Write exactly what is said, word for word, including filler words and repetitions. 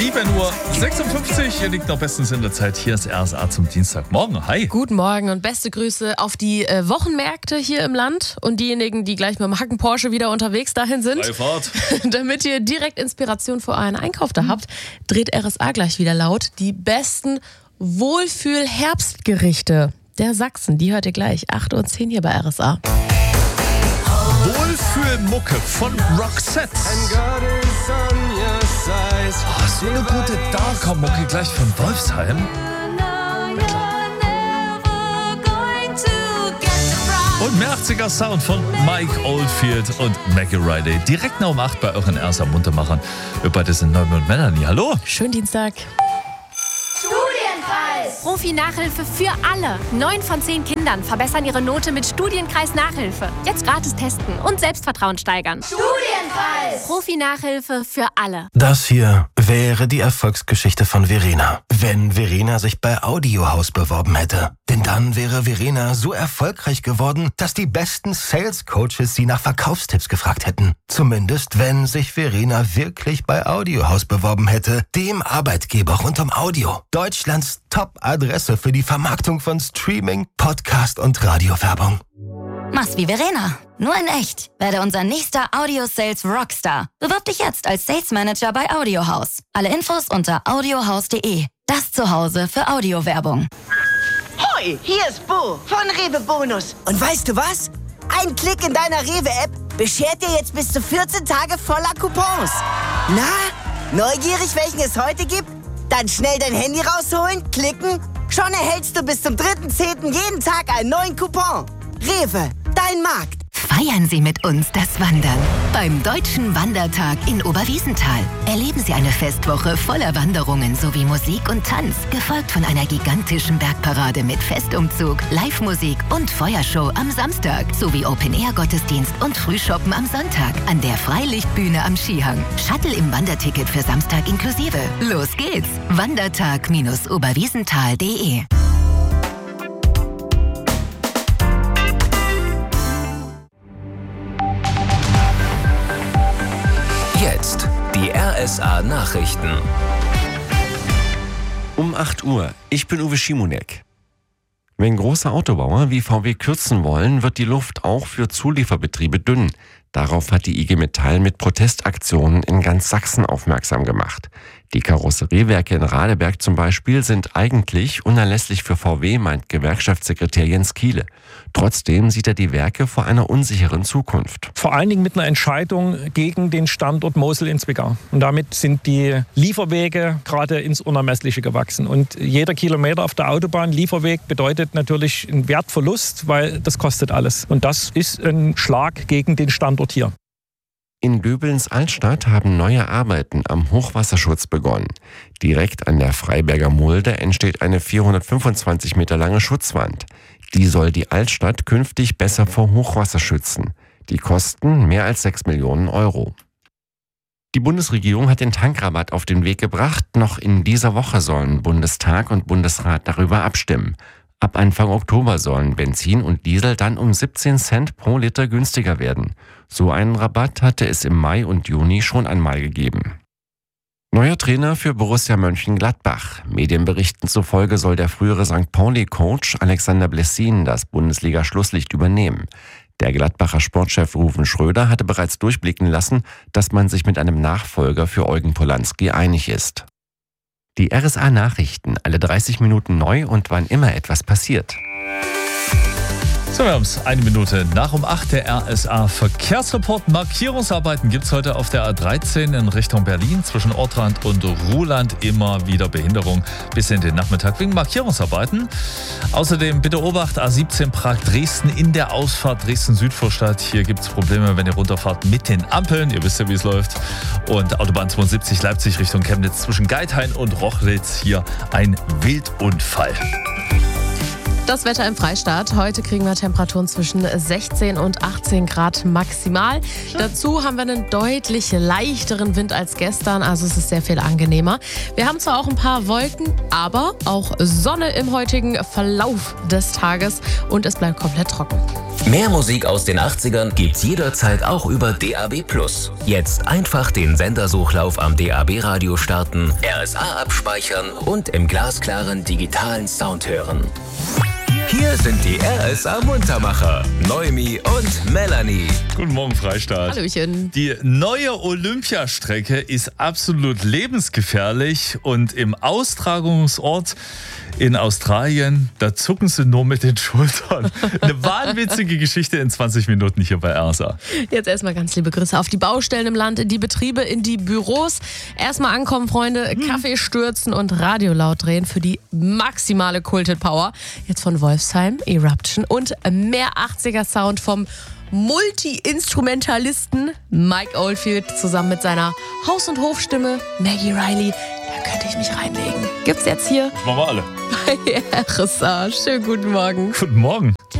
sieben Uhr sechsundfünfzig, ihr liegt noch bestens in der Zeit. Hier ist R S A zum Dienstagmorgen. Hi. Guten Morgen und beste Grüße auf die äh, Wochenmärkte hier im Land und diejenigen, die gleich mit dem Hacken Porsche wieder unterwegs dahin sind. Freie Fahrt. Damit ihr direkt Inspiration für euren Einkauf da habt, dreht R S A gleich wieder laut die besten Wohlfühl-Herbstgerichte der Sachsen. Die hört ihr gleich. acht Uhr zehn hier bei R S A. Wohlfühlmucke von Roxette. Oh, so eine gute Darker-Mucke gleich von Wolfsheim. Und mehr achtziger Sound von Mike Oldfield und Maggie Riley. Direkt nach um acht bei euren R S A Muntermachern. Bei das sind Neumann und Melanie. Hallo. Schönen Dienstag. Profi-Nachhilfe für alle. Neun von zehn Kindern verbessern ihre Note mit Studienkreis-Nachhilfe. Jetzt gratis testen und Selbstvertrauen steigern. Studienkreis! Profi-Nachhilfe für alle. Das hier wäre die Erfolgsgeschichte von Verena. Wenn Verena sich bei Audiohaus beworben hätte. Denn dann wäre Verena so erfolgreich geworden, dass die besten Sales-Coaches sie nach Verkaufstipps gefragt hätten. Zumindest, wenn sich Verena wirklich bei Audiohaus beworben hätte. Dem Arbeitgeber rund um Audio. Deutschlands Top-Adresse für die Vermarktung von Streaming, Podcast und Radiowerbung. Mach's wie Verena, nur in echt. Werde unser nächster Audio-Sales Rockstar. Bewirb dich jetzt als Sales Manager bei Audiohaus. Alle Infos unter audiohaus punkt de. Das Zuhause für Audiowerbung. Hoi, hier ist Bo von Rewe Bonus. Und weißt du was? Ein Klick in deiner Rewe-App beschert dir jetzt bis zu vierzehn Tage voller Coupons. Na, neugierig, welchen es heute gibt? Dann schnell dein Handy rausholen, klicken. Schon erhältst du bis zum dritten zehnten jeden Tag einen neuen Coupon. Rewe, dein Markt. Feiern Sie mit uns das Wandern. Beim Deutschen Wandertag in Oberwiesenthal erleben Sie eine Festwoche voller Wanderungen sowie Musik und Tanz, gefolgt von einer gigantischen Bergparade mit Festumzug, Live-Musik und Feuershow am Samstag, sowie Open-Air-Gottesdienst und Frühshoppen am Sonntag an der Freilichtbühne am Skihang. Shuttle im Wanderticket für Samstag inklusive. Los geht's! Wandertag Oberwiesenthal punkt de. Jetzt die R S A Nachrichten. Um acht Uhr. Ich bin Uwe Schimonek. Wenn große Autobauer wie V W kürzen wollen, wird die Luft auch für Zulieferbetriebe dünn. Darauf hat die I G Metall mit Protestaktionen in ganz Sachsen aufmerksam gemacht. Die Karosseriewerke in Radeberg zum Beispiel sind eigentlich unerlässlich für V W, meint Gewerkschaftssekretär Jens Kiele. Trotzdem sieht er die Werke vor einer unsicheren Zukunft. Vor allen Dingen mit einer Entscheidung gegen den Standort Mosel in Zwickau. Und damit sind die Lieferwege gerade ins Unermessliche gewachsen. Und jeder Kilometer auf der Autobahn Lieferweg bedeutet natürlich einen Wertverlust, weil das kostet alles. Und das ist ein Schlag gegen den Standort hier. In Döbelns Altstadt haben neue Arbeiten am Hochwasserschutz begonnen. Direkt an der Freiberger Mulde entsteht eine vierhundertfünfundzwanzig Meter lange Schutzwand. Die soll die Altstadt künftig besser vor Hochwasser schützen. Die kosten mehr als sechs Millionen Euro. Die Bundesregierung hat den Tankrabatt auf den Weg gebracht. Noch in dieser Woche sollen Bundestag und Bundesrat darüber abstimmen. Ab Anfang Oktober sollen Benzin und Diesel dann um siebzehn Cent pro Liter günstiger werden. So einen Rabatt hatte es im Mai und Juni schon einmal gegeben. Neuer Trainer für Borussia Mönchengladbach. Medienberichten zufolge soll der frühere Sankt Pauli-Coach Alexander Blessin das Bundesliga-Schlusslicht übernehmen. Der Gladbacher Sportchef Ruven Schröder hatte bereits durchblicken lassen, dass man sich mit einem Nachfolger für Eugen Polanski einig ist. Die R S A-Nachrichten, alle dreißig Minuten neu und wann immer etwas passiert. So, wir haben es eine Minute nach um acht, der R S A-Verkehrsreport. Markierungsarbeiten gibt es heute auf der A dreizehn in Richtung Berlin. Zwischen Ortrand und Ruhland immer wieder Behinderung bis in den Nachmittag wegen Markierungsarbeiten. Außerdem bitte Obacht, A siebzehn Prag-Dresden in der Ausfahrt Dresden-Südvorstadt. Hier gibt es Probleme, wenn ihr runterfahrt mit den Ampeln. Ihr wisst ja, wie es läuft. Und Autobahn zweiundsiebzig Leipzig Richtung Chemnitz zwischen Geithain und Rochlitz. Hier ein Wildunfall. Das Wetter im Freistaat. Heute kriegen wir Temperaturen zwischen sechzehn und achtzehn Grad maximal. Schön. Dazu haben wir einen deutlich leichteren Wind als gestern, also es ist sehr viel angenehmer. Wir haben zwar auch ein paar Wolken, aber auch Sonne im heutigen Verlauf des Tages und es bleibt komplett trocken. Mehr Musik aus den achtzigern gibt's jederzeit auch über D A B plus. Jetzt einfach den Sendersuchlauf am D A B-Radio starten, R S A abspeichern und im glasklaren digitalen Sound hören. Hier sind die R S A-Muntermacher, Noemi und Melanie. Guten Morgen, Freistaat. Hallöchen. Die neue Olympiastrecke ist absolut lebensgefährlich und im Austragungsort in Australien, da zucken sie nur mit den Schultern. Eine wahnwitzige Geschichte in zwanzig Minuten hier bei R S A. Jetzt erstmal ganz liebe Grüße auf die Baustellen im Land, in die Betriebe, in die Büros. Erstmal ankommen, Freunde, Kaffee stürzen und Radio laut drehen für die maximale Culted Power. Jetzt von Wolfsheim, Eruption und mehr achtziger Sound vom Multi-Instrumentalisten Mike Oldfield zusammen mit seiner Haus- und Hofstimme Maggie Riley. Da könnte ich mich reinlegen. Gibt's jetzt hier Machen wir alle. bei R S A. Schönen guten Morgen. Guten Morgen.